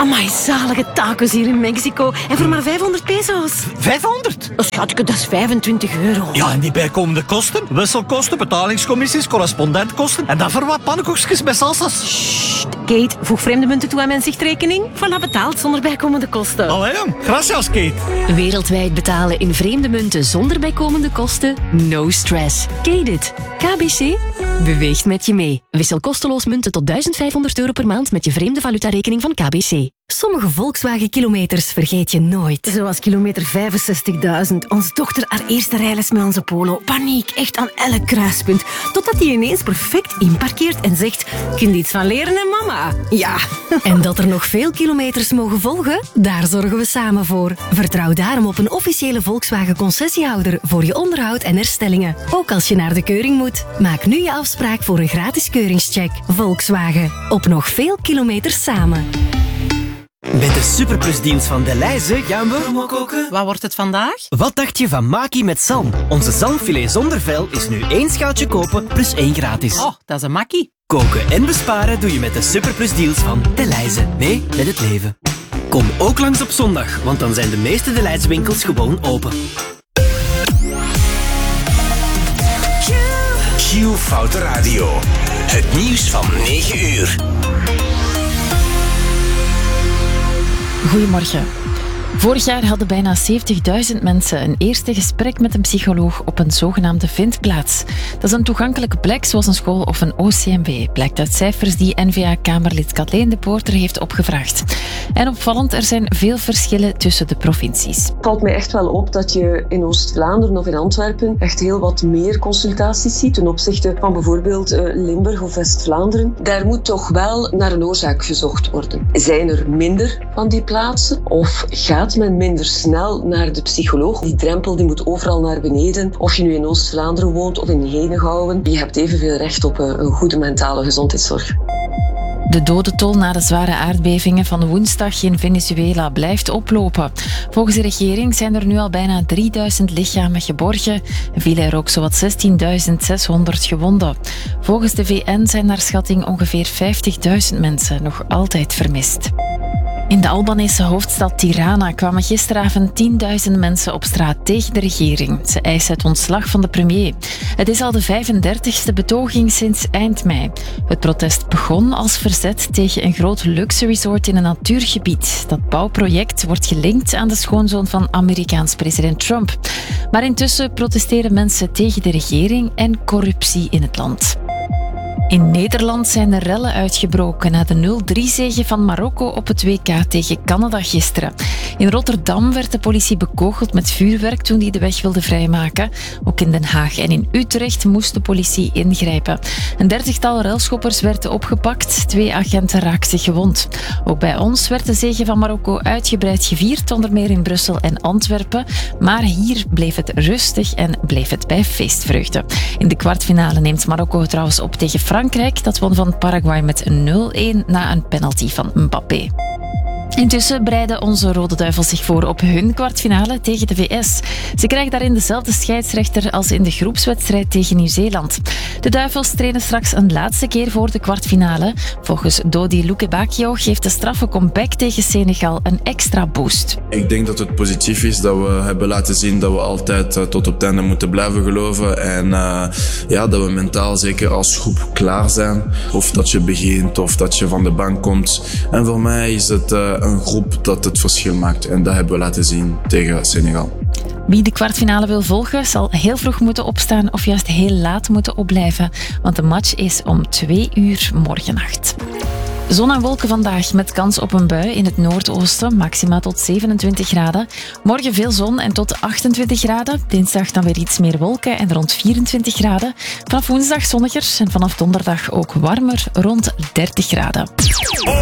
Amai, zalige tacos hier in Mexico. En voor maar 500 pesos. 500? Schatje, dat is 25 euro. Ja, en die bijkomende kosten? Wisselkosten, betalingscommissies, correspondentkosten. En dan voor wat pannenkoekjes met salsa's. Sst, Kate, voeg vreemde munten toe aan mijn zichtrekening. Voilà, betaald zonder bijkomende kosten. Allee, gracias, Kate. Wereldwijd betalen in vreemde munten zonder bijkomende kosten? No stress. Kate it. KBC beweegt met je mee. Wissel kosteloos munten tot €1500 per maand met je vreemde valutarekening van KBC. Sommige Volkswagen-kilometers vergeet je nooit. Zoals kilometer 65.000. Onze dochter haar eerste rijles met onze Polo. Paniek, echt aan elk kruispunt. Totdat hij ineens perfect inparkeert en zegt... Kun je iets van leren, hè, mama? Ja. En dat er nog veel kilometers mogen volgen? Daar zorgen we samen voor. Vertrouw daarom op een officiële Volkswagen-concessiehouder voor je onderhoud en herstellingen. Ook als je naar de keuring moet. Maak nu je afspraak voor een gratis keuringscheck. Volkswagen. Op nog veel kilometers samen. Met de Superplusdienst van Delhaize gaan we... koken. Wat wordt het vandaag? Wat dacht je van maki met zalm? Onze zalmfilet zonder vel is nu 1 schaaltje kopen plus 1 gratis. Oh, dat is een makkie. Koken en besparen doe je met de Superplusdeals van Delhaize. Nee, met het leven. Kom ook langs op zondag, want dan zijn de meeste Delhaize winkels gewoon open. Q Foute Radio. Het nieuws van 9 uur. Goedemorgen. Vorig jaar hadden bijna 70.000 mensen een eerste gesprek met een psycholoog op een zogenaamde vindplaats. Dat is een toegankelijke plek zoals een school of een OCMW, blijkt uit cijfers die N-VA-Kamerlid Kathleen de Poorter heeft opgevraagd. En opvallend, er zijn veel verschillen tussen de provincies. Het valt mij echt wel op dat je in Oost-Vlaanderen of in Antwerpen echt heel wat meer consultaties ziet ten opzichte van bijvoorbeeld Limburg of West-Vlaanderen. Daar moet toch wel naar een oorzaak gezocht worden. Zijn er minder van die plaatsen of gaat men minder snel naar de psycholoog? Die drempel die moet overal naar beneden. Of je nu in Oost-Vlaanderen woont of in Henegouwen, je hebt evenveel recht op een goede mentale gezondheidszorg. De dodentol na de zware aardbevingen van woensdag in Venezuela blijft oplopen. Volgens de regering zijn er nu al bijna 3000 lichamen geborgen en vielen er ook zowat 16.600 gewonden. Volgens de VN zijn naar schatting ongeveer 50.000 mensen nog altijd vermist. In de Albanese hoofdstad Tirana kwamen gisteravond 10.000 mensen op straat tegen de regering. Ze eisen het ontslag van de premier. Het is al de 35e betoging sinds eind mei. Het protest begon als verzet tegen een groot luxe resort in een natuurgebied. Dat bouwproject wordt gelinkt aan de schoonzoon van Amerikaans president Trump. Maar intussen protesteren mensen tegen de regering en corruptie in het land. In Nederland zijn er rellen uitgebroken na de 0-3-zege van Marokko op het WK tegen Canada gisteren. In Rotterdam werd de politie bekogeld met vuurwerk toen die de weg wilde vrijmaken. Ook in Den Haag en in Utrecht moest de politie ingrijpen. Een 30-tal relschoppers werden opgepakt, 2 agenten raakten gewond. Ook bij ons werd de zege van Marokko uitgebreid gevierd, onder meer in Brussel en Antwerpen. Maar hier bleef het rustig en bleef het bij feestvreugde. In de kwartfinale neemt Marokko trouwens op tegen Frankrijk. Dat won van Paraguay met 0-1 na een penalty van Mbappé. Intussen bereiden onze Rode Duivels zich voor op hun kwartfinale tegen de VS. Ze krijgen daarin dezelfde scheidsrechter als in de groepswedstrijd tegen Nieuw-Zeeland. De Duivels trainen straks een laatste keer voor de kwartfinale. Volgens Dodi Lukebakio geeft de straffe comeback tegen Senegal een extra boost. Ik denk dat het positief is dat we hebben laten zien dat we altijd tot op het einde moeten blijven geloven. En dat we mentaal zeker als groep klaar zijn. Of dat je begint of dat je van de bank komt. En voor mij is het een groep dat het verschil maakt. En dat hebben we laten zien tegen Senegal. Wie de kwartfinale wil volgen, zal heel vroeg moeten opstaan of juist heel laat moeten opblijven. Want de match is om 2 uur morgennacht. Zon en wolken vandaag met kans op een bui in het noordoosten, maxima tot 27 graden. Morgen veel zon en tot 28 graden. Dinsdag dan weer iets meer wolken en rond 24 graden. Vanaf woensdag zonniger en vanaf donderdag ook warmer, rond 30 graden.